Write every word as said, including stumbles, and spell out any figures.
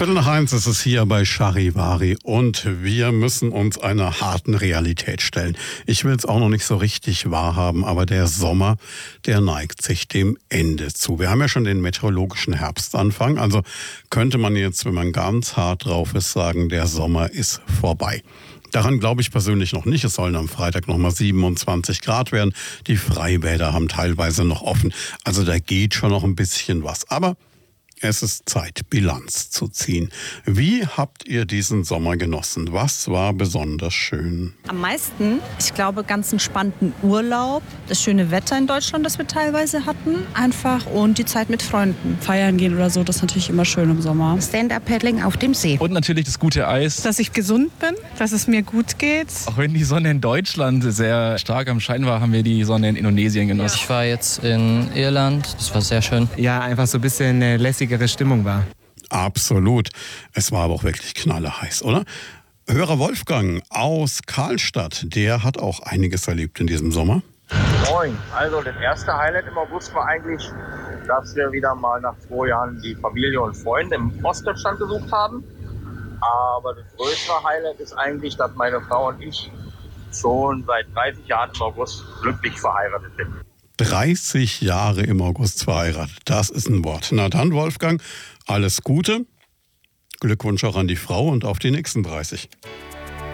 Viertel nach eins ist es hier bei Charivari und wir müssen uns einer harten Realität stellen. Ich will es auch noch nicht so richtig wahrhaben, aber der Sommer, der neigt sich dem Ende zu. Wir haben ja schon den meteorologischen Herbstanfang, also könnte man jetzt, wenn man ganz hart drauf ist, sagen, der Sommer ist vorbei. Daran glaube ich persönlich noch nicht. Es sollen am Freitag noch mal siebenundzwanzig Grad werden. Die Freibäder haben teilweise noch offen. Also da geht schon noch ein bisschen was. Aber es ist Zeit, Bilanz zu ziehen. Wie habt ihr diesen Sommer genossen? Was war besonders schön? Am meisten, ich glaube, ganz entspannten Urlaub, das schöne Wetter in Deutschland, das wir teilweise hatten, einfach und die Zeit mit Freunden. Feiern gehen oder so, das ist natürlich immer schön im Sommer. Stand-up-Paddling auf dem See. Und natürlich das gute Eis. Dass ich gesund bin, dass es mir gut geht. Auch wenn die Sonne in Deutschland sehr stark am Schein war, haben wir die Sonne in Indonesien genossen. Ich war jetzt in Irland, das war sehr schön. Ja, einfach so ein bisschen eine lässigere Stimmung war. Absolut. Es war aber auch wirklich knalleheiß, oder? Hörer Wolfgang aus Karlstadt, der hat auch einiges erlebt in diesem Sommer. Moin. Also das erste Highlight im August war eigentlich, dass wir wieder mal nach zwei Jahren die Familie und Freunde im Ostdeutschland besucht haben. Aber das größere Highlight ist eigentlich, dass meine Frau und ich schon seit dreißig Jahren im August glücklich verheiratet sind. dreißig Jahre im August verheiratet, das ist ein Wort. Na dann, Wolfgang, alles Gute. Glückwunsch auch an die Frau und auf die nächsten dreißig.